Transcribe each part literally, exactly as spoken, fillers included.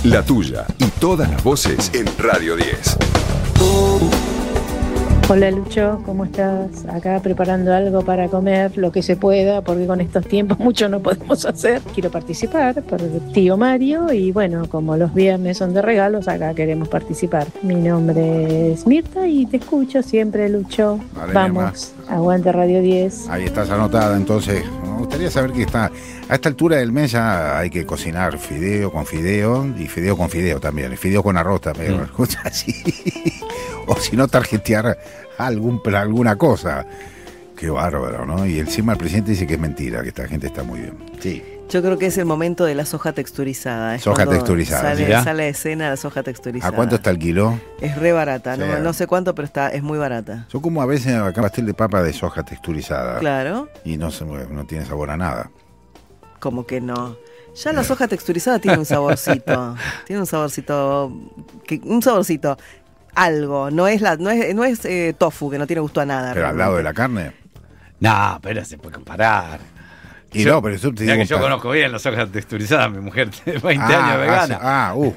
La tuya y todas las voces en Radio diez. Hola Lucho, ¿cómo estás? Acá preparando algo para comer, lo que se pueda, porque con estos tiempos mucho no podemos hacer. Quiero participar por el tío Mario y bueno, como los viernes son de regalos, acá queremos participar. Mi nombre es Mirta y te escucho siempre, Lucho. Vale, Vamos, aguante Radio diez. Ahí estás anotada, entonces. Me gustaría saber que está a esta altura del mes ya hay que cocinar fideo con fideo y fideo con fideo también, fideo con arroz también, mm. así. O si no, tarjetear algún, alguna cosa. Qué bárbaro, ¿no? Y encima el presidente dice que es mentira, que esta gente está muy bien. Sí. Yo creo que es el momento de la soja texturizada. Es soja texturizada. Sale, sale a escena la soja texturizada. ¿A cuánto está el kilo? Es re barata, sí. no, no sé cuánto, pero está es muy barata. Yo como a veces acá pastel de papa de soja texturizada. Claro. Y no, no tiene sabor a nada. Como que no. Ya la soja texturizada tiene un saborcito. Tiene un saborcito. Que, un saborcito. Algo. No es la, no es, no es eh, tofu, que no tiene gusto a nada. ¿Pero realmente. Al lado de la carne? No, pero se puede comparar. Y yo, no, pero eso te digo, digo que yo para... conozco bien las hojas texturizadas, mi mujer tiene veinte ah, años vegana. Ah, uh.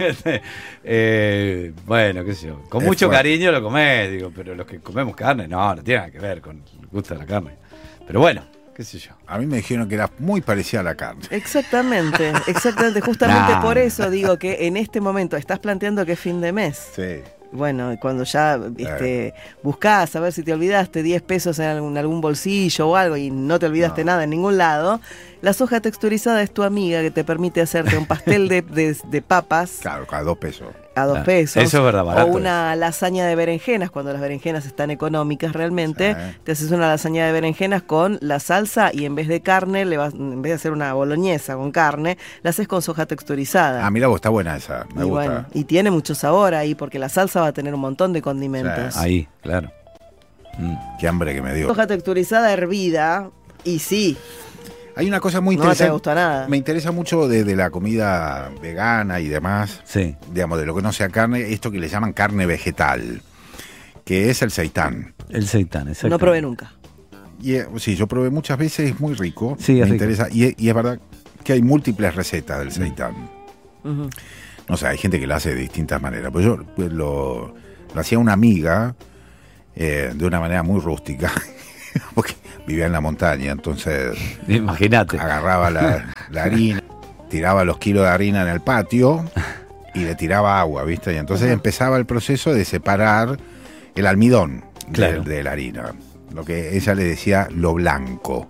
eh, bueno, qué sé yo. Con es mucho fuerte. cariño lo comés, digo, pero los que comemos carne, no, no tiene nada que ver con el gusto de la carne. Pero bueno, qué sé yo. A mí me dijeron que era muy parecida a la carne. Exactamente, exactamente. Justamente nah. por eso digo que en este momento estás planteando que es fin de mes. Sí. Bueno, cuando ya este, buscás a ver si te olvidaste diez pesos en algún, algún bolsillo o algo y no te olvidaste no. nada en ningún lado, la soja texturizada es tu amiga que te permite hacerte un pastel de, de, de papas. Claro, a dos pesos. A dos claro. pesos. Eso es verdad, barato. O una lasaña de berenjenas, cuando las berenjenas están económicas realmente. Sí. Te haces una lasaña de berenjenas con la salsa y en vez de carne, le vas, en vez de hacer una boloñesa con carne, la haces con soja texturizada. Ah, mira vos, está buena esa, me y gusta. Bueno, y tiene mucho sabor ahí, porque la salsa va a tener un montón de condimentos. Sí. Ahí, claro. Mm. Qué hambre que me dio. Soja texturizada hervida, y sí. Hay una cosa muy no interesante. No te gusta nada. Me interesa mucho de, de la comida vegana y demás. Sí. Digamos, de lo que no sea carne, esto que le llaman carne vegetal, que es el seitán. El seitán, exacto. No probé nunca. Y, sí, yo probé muchas veces, es muy rico. Sí, es me rico. interesa. Y, y es verdad que hay múltiples recetas del seitán. Uh-huh. No sé, hay gente que lo hace de distintas maneras. Pues yo pues lo, lo hacía una amiga eh, de una manera muy rústica. Porque vivía en la montaña, entonces imagínate, agarraba la, la harina, tiraba los kilos de harina en el patio y le tiraba agua, ¿viste? Y entonces uh-huh. empezaba el proceso de separar el almidón claro. de, de la harina, lo que ella le decía lo blanco.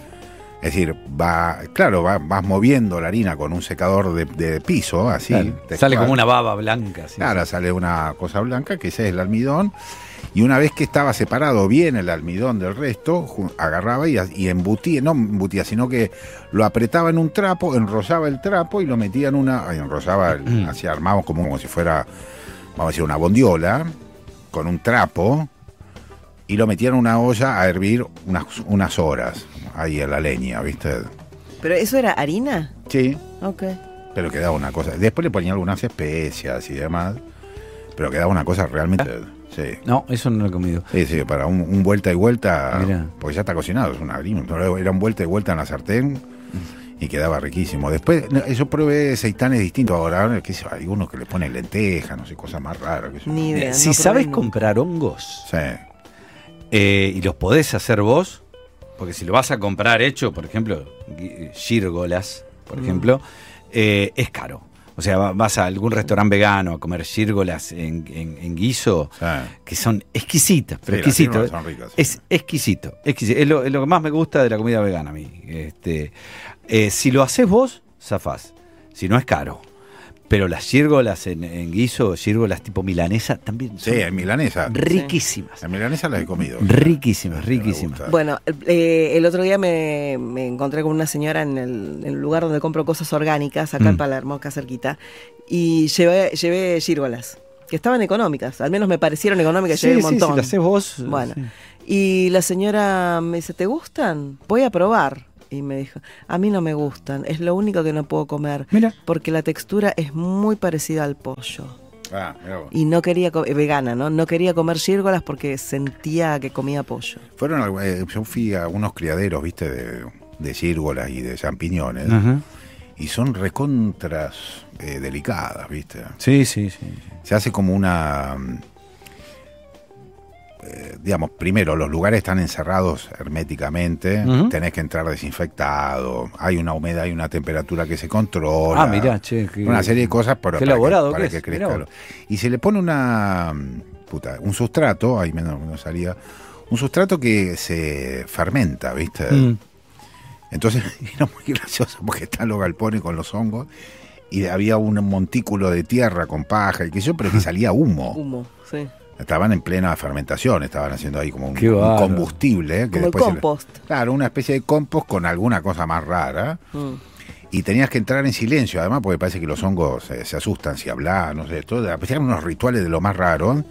Es decir, va, claro, va, vas moviendo la harina con un secador de, de piso, así. Claro. Sale como una baba blanca. Así, claro, sí. Sale una cosa blanca, que ese es el almidón. Y una vez que estaba separado bien el almidón del resto, agarraba y, y embutía, no embutía, sino que lo apretaba en un trapo, enrollaba el trapo y lo metía en una, enrollaba, mm. así armamos como, como si fuera, vamos a decir, una bondiola, con un trapo, y lo metía en una olla a hervir unas, unas horas, ahí en la leña, ¿viste? ¿Pero eso era harina? Sí. Ok. Pero quedaba una cosa, después le ponía algunas especias y demás, pero quedaba una cosa realmente... Sí. No, eso no lo he comido. Sí, sí, para un, un vuelta y vuelta, Mirá. porque ya está cocinado, es una harina, era un vuelta y vuelta en la sartén y quedaba riquísimo. Después, yo probé seitanes distintos ahora, que hay unos que le ponen lentejas, no sé, cosas más raras. Que Ni idea, si no sabes nunca. comprar hongos sí. eh, y los podés hacer vos, porque si lo vas a comprar hecho, por ejemplo, gírgolas, por mm. ejemplo, eh, es caro. O sea, vas a algún restaurante vegano a comer gírgolas en, en, en guiso, sí. que son exquisitas, pero sí, exquisitos. Son ricas, sí. Es exquisito, exquisito. Es lo, es lo que más me gusta de la comida vegana a mí. Este, eh, si lo haces vos, zafás. Si no, es caro. Pero las gírgolas en, en guiso, gírgolas tipo milanesa, también son sí, en milanesa. riquísimas. En milanesa las he comido. Riquísimas, riquísimas. Bueno, eh, el otro día me, me encontré con una señora en el, en el lugar donde compro cosas orgánicas, acá mm. en Palermo, acá cerquita, y llevé, llevé gírgolas, que estaban económicas, al menos me parecieron económicas, sí, llevé un sí, montón. Si las haces vos. Bueno, sí. Y la señora me dice, ¿te gustan? Voy a probar. Y me dijo, a mí no me gustan, es lo único que no puedo comer. Mira. Porque la textura es muy parecida al pollo. Ah, mira vos. Y no quería, co- eh, vegana, ¿no? No quería comer gírgolas porque sentía que comía pollo. Fueron, eh, yo fui a unos criaderos, viste, de, de gírgolas y de champiñones. Uh-huh. y son recontras eh, delicadas, ¿viste? Sí, sí, sí. Se hace como una... Eh, digamos, primero, los lugares están encerrados herméticamente, uh-huh. tenés que entrar desinfectado, hay una humedad y una temperatura que se controla. Ah, mirá, che. Qué, una serie de cosas para, qué para elaborado que, para que, que es, crezca. Y se le pone una... Puta, un sustrato, ahí menos no salía, un sustrato que se fermenta, ¿viste? Mm. Entonces era muy gracioso porque están los galpones con los hongos y había un montículo de tierra con paja y qué sé yo, pero que salía humo. Humo, sí. Estaban en plena fermentación, estaban haciendo ahí como un, un combustible. Que como después el compost. Se, claro, una especie de compost con alguna cosa más rara. Mm. Y tenías que entrar en silencio, además, porque parece que los hongos se, se asustan si hablas, no sé, todo. Hacían unos rituales de lo más raro.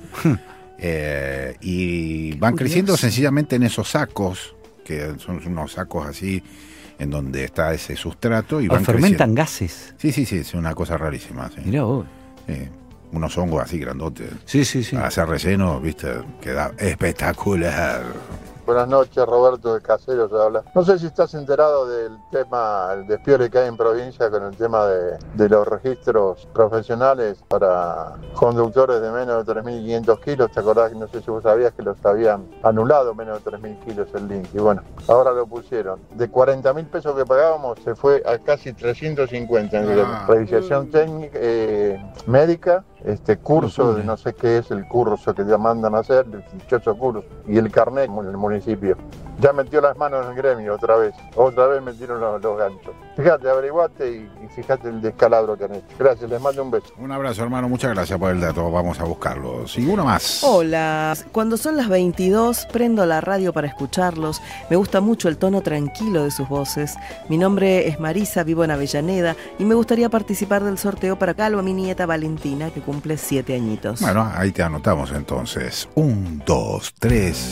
eh, y van creciendo sencillamente en esos sacos, que son unos sacos así, en donde está ese sustrato. Y van fermentan creciendo. Gases. Sí, sí, sí, es una cosa rarísima. Sí. Mirá vos. Sí. Unos hongos así grandotes. Sí, sí, sí. Para hacer relleno, viste, queda espectacular. Buenas noches, Roberto de Caseros habla. No sé si estás enterado del tema, el despiole que hay en provincia con el tema de, de los registros profesionales para conductores de menos de tres mil quinientos kilos. ¿Te acordás? No sé si vos sabías que los habían anulado menos de tres mil kilos el link. Y bueno, ahora lo pusieron. De cuarenta mil pesos que pagábamos se fue a casi trescientos cincuenta. Ah. Revisación técnica, eh, médica, este curso de no sé qué es el curso que te mandan a hacer, el dichoso curso, y el carnet en el municipio. Ya metió las manos en el gremio otra vez, otra vez metieron los, los ganchos. Fíjate, averiguate y, y fíjate el descalabro que han hecho. Gracias, les mando un beso. Un abrazo, hermano, muchas gracias por el dato, vamos a buscarlo. Sí, uno más. Hola, cuando son las veintidós prendo la radio para escucharlos. Me gusta mucho el tono tranquilo de sus voces. Mi nombre es Marisa, vivo en Avellaneda y me gustaría participar del sorteo para Calvo a mi nieta Valentina, que cumple siete añitos. Bueno, ahí te anotamos entonces. Un, dos, tres...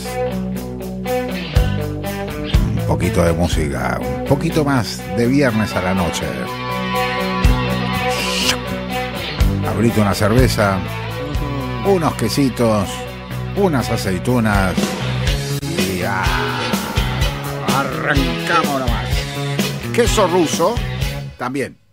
Un poquito de música, un poquito más de viernes a la noche. Abrite una cerveza, unos quesitos, unas aceitunas y ah, arrancamos nomás. Queso ruso también.